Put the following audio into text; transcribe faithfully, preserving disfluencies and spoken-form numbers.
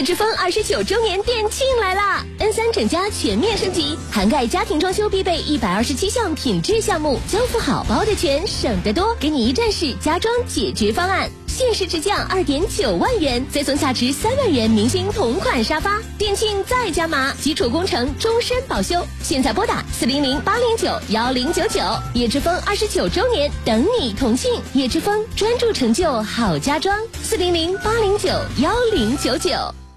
叶之峰二十九周年店庆来啦 ！N 三 整家全面升级，涵盖家庭装修必备一百二十七项品质项目，交付好包的全，省得多，给你一站式家装解决方案。限时直降二点九万元，再送价值三万元明星同款沙发。店庆再加码，基础工程终身保修。现在拨打四零零八零九幺零九九，叶之峰二十九周年等你同庆。叶之峰专注成就好家装，四零零八零九幺零九九。